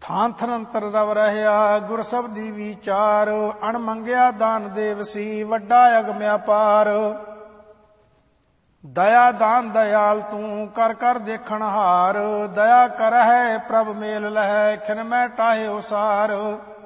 ਥਾਨ ਥਨੰਤਰ ਰਵ ਰਹਿਆ ਗੁਰ ਸਬਦੀ ਵਿਚਾਰ। ਅਣ ਮੰਗਿਆ ਦਾਨ ਦੇਵਸੀ ਵੱਡਾ ਅਗਮ ਅਪਾਰ। ਦਇਆ ਦਾਨ ਦਇਆਲ ਤੂੰ ਕਰ ਕਰ ਦੇਖਣ ਹਾਰ। ਦਇਆ ਕਰਹਿ ਪ੍ਰਭ ਮੇਲ ਲਹੈ ਖਿਨ ਮੈਂ ਟਾਹੇ ਉਸਾਰ।